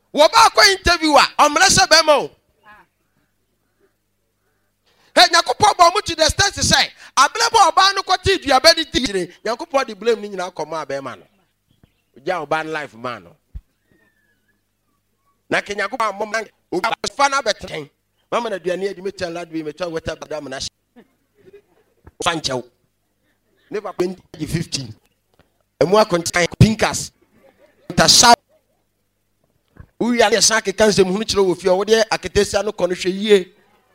Woba ko interviewer, omrese bema o. Hey, Nyankopon bo mu to the stand to say, ablebo oba no kwati duaba ni tigire. Nyankopon de blame ni nyina akoma bema no. Oja oba life man no. Na ke Nyankopon mom na oba fa na beten. Mama na duane edi metal lad bi metal water badam na sanchew. Never 2015. Emu akontan pinkers. Ta sha we are sanke kanse mu chiro wo fi o de aketesia no kono hwe yie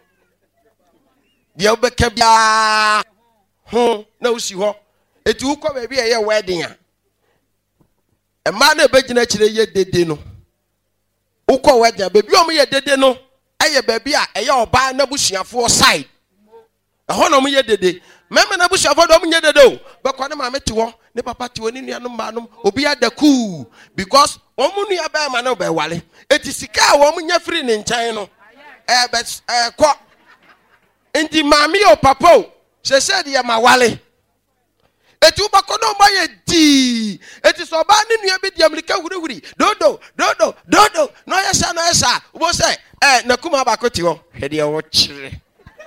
de obeka bia ho na usi ho eti ukọ ba bia ye wedding a ema na begina kire ye dede no ukọ wedding ba bia o ye dede no aye ba bia eye oba na busuafo side ho na mo ye dede mema na busuafo do mo ye dede o be ko na ma meti ho ne papa ti oni nua no ma no obi adaku because omu nua ba ma no be wale eti sika wo mu nya free ne nkyɛn no ko enti maami o papa o se de ma wale eti wo bako no ma ye di eti so ba ne nua be di amerika hurihuri dodo no yesa wo se na kuma ba ko ti ho hede wo kyire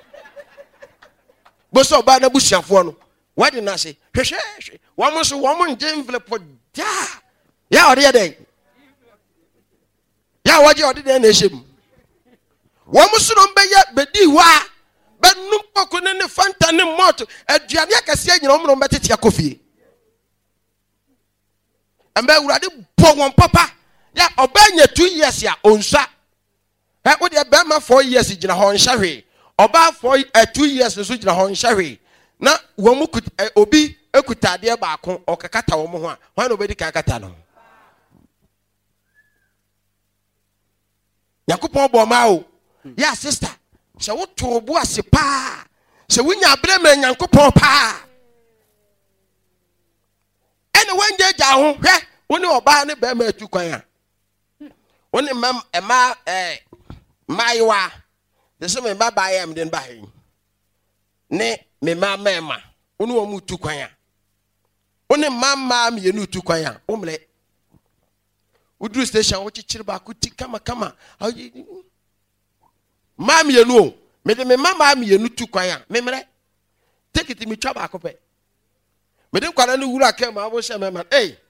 bo so ba na busuafo no wadi na se hwehwe wo so wo mo nje envelope da ya ode den ya waje ode den na ehim wo mo so no be ya bedi wa be num poko ne fanta ne moto aduane akase anyina wo mo betete akofie ambe urade bo won papa ya obanya 2 years ya onsa wo de be ma 4 years gina ho nhahwe oba 2 years so gina ho nhahwe na wo mu obi ekutade ba ko okakata wo mo ho a hwan obedi kakata no Yakupon bo ma o ya sister se wo to bo ase pa se wunya brema Nyankopon pa ene wanje ja ho hwe woni oba ne be ma atu kwan a woni maiwa de se me baba ya mden ba hin ne me mama woni wo mu tu kwan a woni mama me yenu tu kwan a omle udru station wo chichiri ba kuti kama mama yenu o me de me mama me yenu tu kwan a me mre take it me twa ba ko pe me de kwara ne wura ka ma wo she me man